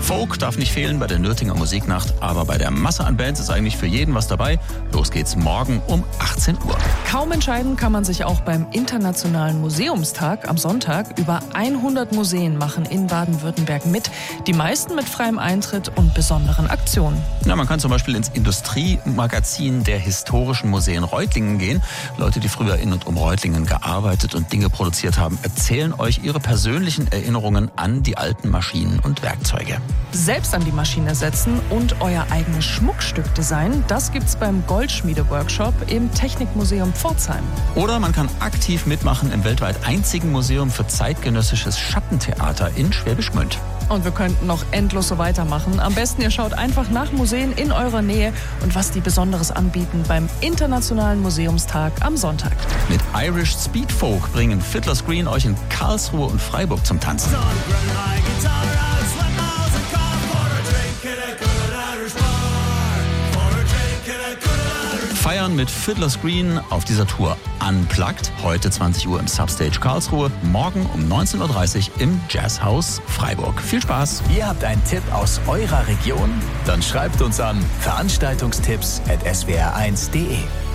Folk darf nicht fehlen bei der Nürtinger Musiknacht, aber bei der Masse an Bands ist eigentlich für jeden was dabei. Los geht's morgen um 18 Uhr. Kaum entscheiden kann man sich auch beim Internationalen Museumstag am Sonntag. Über 100 Museen machen in Baden-Württemberg mit, die meisten mit freiem Eintritt und besonderen Aktionen. Ja, man kann zum Beispiel ins Industriemagazin der Historischen Museen Reutlingen gehen. Leute, die früher in und um Reutlingen gearbeitet und Dinge produziert haben, erzählen euch ihre persönlichen Erinnerungen an die alten Maschinen und Werkzeuge. Selbst an die Maschine setzen und euer eigenes Schmuckstück designen, das gibt's beim Goldschmiede-Workshop im Technikmuseum Pforzheim. Oder man kann aktiv mitmachen im weltweit einzigen Museum für zeitgenössisches Schattentheater in Schwäbisch Gmünd. Und wir könnten noch endlos so weitermachen. Am besten ihr schaut einfach nach Museen in eurer Nähe und was die Besonderes anbieten beim Internationalen Museumstag am Sonntag. Mit Irish Speed Folk bringen Fiddler's Green euch in Karlsruhe und Freiburg zum Tanzen. Feiern mit Fiddler's Green auf dieser Tour Unplugged. Heute 20 Uhr im Substage Karlsruhe, morgen um 19.30 Uhr im Jazzhaus Freiburg. Viel Spaß! Ihr habt einen Tipp aus eurer Region? Dann schreibt uns an veranstaltungstipps@swr1.de.